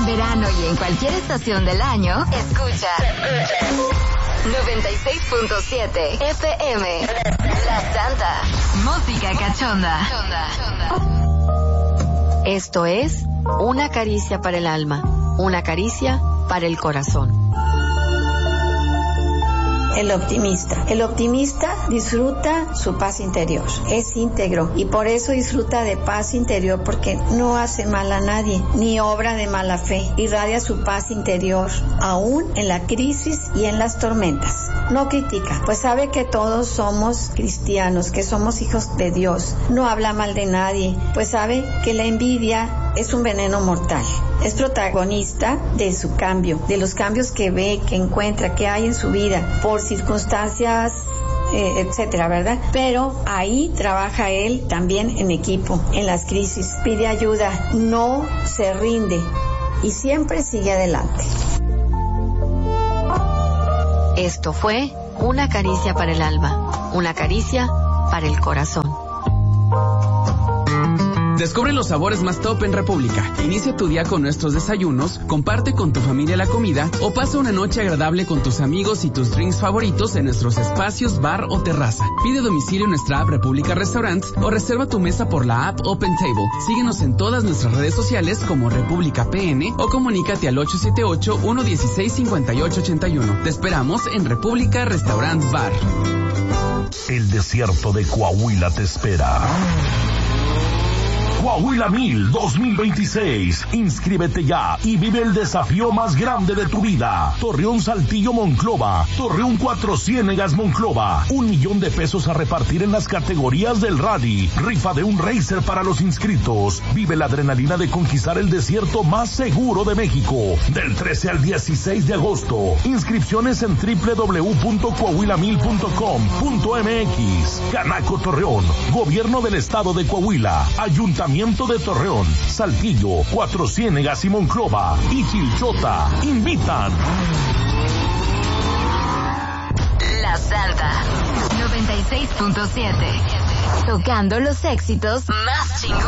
En verano y en cualquier estación del año, escucha 96.7 FM. La Santa. Música cachonda. Esto es Una caricia para el alma, una caricia para el corazón. El optimista. El optimista disfruta su paz interior, es íntegro y por eso disfruta de paz interior porque no hace mal a nadie, ni obra de mala fe, irradia su paz interior, aún en la crisis y en las tormentas. No critica, pues sabe que todos somos cristianos, que somos hijos de Dios. No habla mal de nadie, pues sabe que la envidia es un veneno mortal. Es protagonista de su cambio, de los cambios que ve, que encuentra, que hay en su vida, por circunstancias, etcétera, ¿verdad? Pero ahí trabaja él también en equipo, en las crisis, pide ayuda, no se rinde y siempre sigue adelante. Esto fue Una caricia para el alma, una caricia para el corazón. Descubre los sabores más top en República. Inicia tu día con nuestros desayunos, comparte con tu familia la comida o pasa una noche agradable con tus amigos y tus drinks favoritos en nuestros espacios bar o terraza. Pide domicilio en nuestra app República Restaurant o reserva tu mesa por la app Open Table. Síguenos en todas nuestras redes sociales como República PN o comunícate al 878-116-5881. Te esperamos en República Restaurant Bar. El desierto de Coahuila te espera. Coahuila 1000 2026. Inscríbete ya y vive el desafío más grande de tu vida. Torreón Saltillo Monclova, Torreón Cuatro Ciénegas Monclova. 1 millón de pesos a repartir en las categorías del rally. Rifa de un racer para los inscritos. Vive la adrenalina de conquistar el desierto más seguro de México. Del 13 al 16 de agosto. Inscripciones en www.coahuila1000.com.mx. Canaco Torreón. Gobierno del Estado de Coahuila. Ayuntamiento de Torreón, Saltillo, Cuatro Ciénegas y Monclova y Chilchota invitan. La Santa 96.7. Tocando los éxitos más chingones.